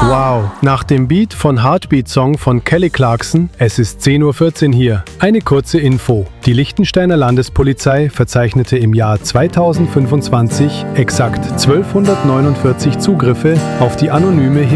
Wow, nach dem Beat von Heartbeat Song von Kelly Clarkson, es ist 10:14 Uhr hier. Eine kurze Info. Die Liechtensteiner Landespolizei verzeichnete im Jahr 2025 exakt 1249 Zugriffe auf die anonyme